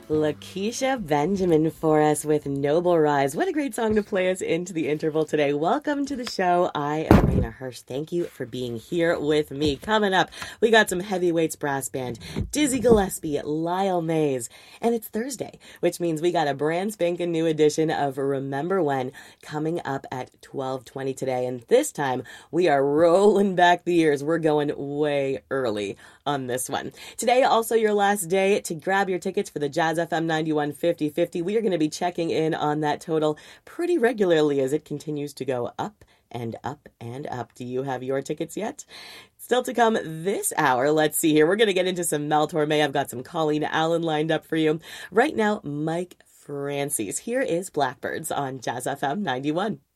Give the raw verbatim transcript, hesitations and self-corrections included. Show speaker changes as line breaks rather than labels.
Lakeisha Benjamin for us with Noble Rise. What a great song to play us into the interval today. Welcome to the show. I am Raina Hirsch. Thank you for being here with me. Coming up, we got some heavyweights brass band, Dizzy Gillespie, Lyle Mays, and it's Thursday, which means we got a brand spanking new edition of Remember When coming up at twelve twenty today. And this time, we are rolling back the years. We're going way early on this one. Today, also your last day to grab your tickets for the Jazz F M ninety-one fifty fifty. We are going to be checking in on that total pretty regularly as it continues to go up and up and up. Do you have your tickets yet? Still to come this hour. Let's see here. We're going to get into some Mel Torme. I've got some Colleen Allen lined up for you. Right now, Mike Francis. Here is Blackbirds on Jazz F M ninety-one.